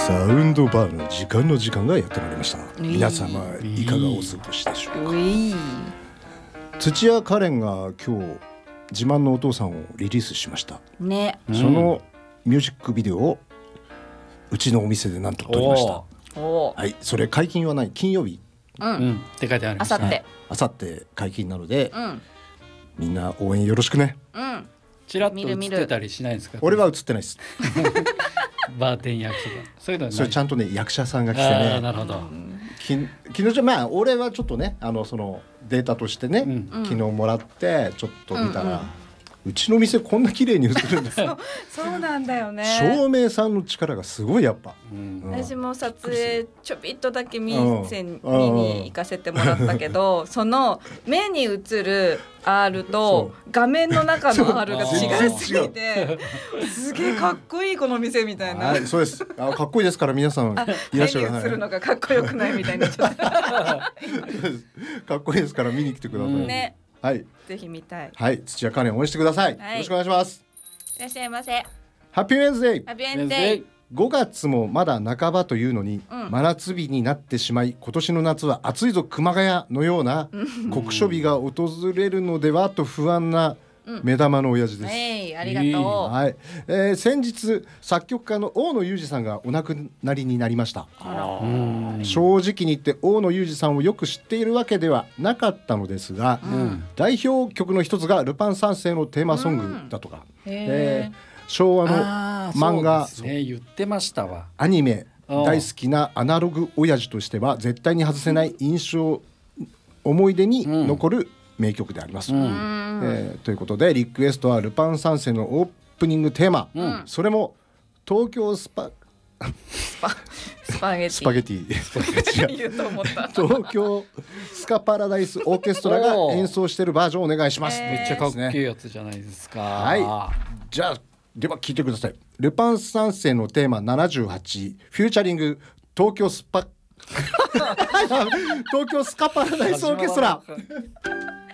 サウンドバーの時間がやってまいりました。皆様いかがお過ごしでしょうか。土屋カレンが今日自慢のお父さんをリリースしましたね。 そのミュージックビデオをうちのお店でなんと撮りました。はい、それ解禁はない金曜日、 って書いてありました。 あさって解禁なので、みんな応援よろしくね。 チラッと映ってたりしないですか。 俺は映ってないです。 バーテン役とかそういうのはない。 それちゃんとね役者さんが来てね。なるほど。昨日じゃまあ俺はちょっとねそのデータとしてね、昨日もらってちょっと見たら、うちの店こんな綺麗に映るんですよ。 そうなんだよね。 照明さんの力がすごいやっぱ。 私も撮影ちょびっとだけ見に行かせてもらったけど、その目に映る R と画面の中の R が違いすぎて、すげえかっこいいこの店みたいな。 はい、そうです。かっこいいですから皆さんいらっしゃる。 目に映るのがかっこよくないみたいになっちゃった。 かっこいいですから見に来てください。 ね。 はい、 ぜひ見たい。 はい、土屋カレン応援してください。よろしくお願いします。 いらっしゃいませ。 ハッピーウェンズデイ。 ハッピーウェンズデイ。 5月もまだ半ばというのに、真夏日になってしまい、今年の夏は暑いぞ熊谷のような酷暑日が訪れるのではと不安な目玉の親父です。 ありがとう。 はい、先日作曲家の大野裕二さんがお亡くなりになりました。正直に言って大野裕二さんをよく知っているわけではなかったのですが、代表曲の一つがルパン三世のテーマソングだとか、昭和の漫画、 言ってましたわ。 アニメ大好きなアナログ親父としては絶対に外せない印象、思い出に残る名曲であります。ということでリクエストはルパン三世のオープニングテーマ、それも東京スパゲティ言うと思った。 東京スカパラダイスオーケストラが演奏しているバージョンをお願いします。 めっちゃかっけえやつじゃないですか。 はい、じゃあでは聴いてください。ルパン三世のテーマ78フューチャリング東京スカパラダイスオーケストラ。